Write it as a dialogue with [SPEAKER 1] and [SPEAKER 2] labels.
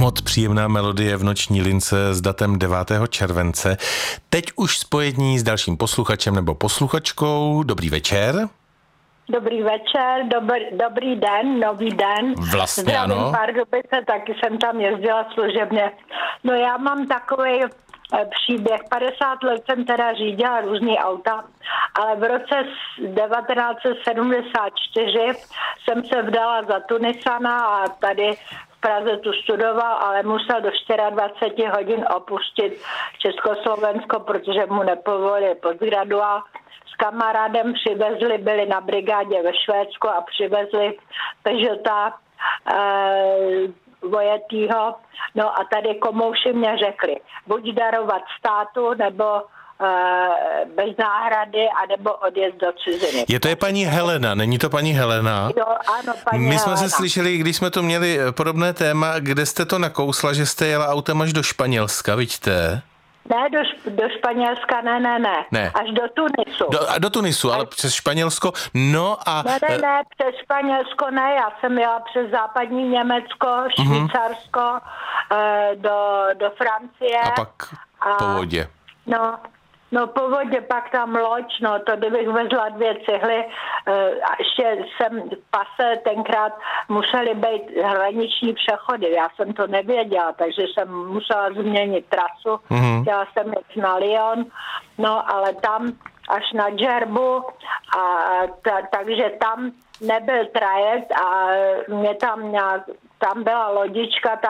[SPEAKER 1] Moc příjemná melodie v noční lince s datem 9. července. Teď už spojení s dalším posluchačem nebo posluchačkou. Dobrý večer.
[SPEAKER 2] Dobrý večer, dobrý den, nový den.
[SPEAKER 1] Vlastně
[SPEAKER 2] zdravím
[SPEAKER 1] ano.
[SPEAKER 2] Pardubice, taky jsem tam jezdila služebně. No já mám takový příběh. 50 let jsem teda řídila různý auta, ale v roce 1974 jsem se vdala za Tunisana a tady v Praze tu studoval, ale musel do 24 hodin opustit Československo, protože mu nepovolili postgraduál. S kamarádem přivezli, byli na brigádě ve Švédsku a přivezli Peugeota vojetýho. No a tady komouši mě řekli, buď darovat státu, nebo bez náhrady, anebo odjezd do ciziny.
[SPEAKER 1] To je paní Helena, není to paní Helena?
[SPEAKER 2] Jo, ano, paní
[SPEAKER 1] My jsme
[SPEAKER 2] Helena.
[SPEAKER 1] se slyšeli, když jsme tu měli podobné téma, kde jste to nakousla, že jste jela autem až do Španělska, vidíte?
[SPEAKER 2] Ne, do Španělska, ne. Až do Tunisu.
[SPEAKER 1] Do Tunisu, ale přes Španělsko, no a...
[SPEAKER 2] Ne, přes Španělsko ne, já jsem jela přes západní Německo, Švýcarsko, do Francie.
[SPEAKER 1] A pak po vodě.
[SPEAKER 2] No po vodě, pak tam loď, no to kdybych vezla 2 cihly, a ještě jsem v pase tenkrát musely být hraniční přechody, já jsem to nevěděla, takže jsem musela změnit trasu, chtěla jsem jít na Lyon, no ale tam až na Džerbu, takže tam nebyl trajekt a mě tam byla lodička,